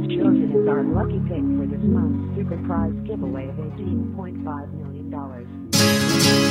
chosen as our lucky pick for this month's super prize giveaway of $18.5 million.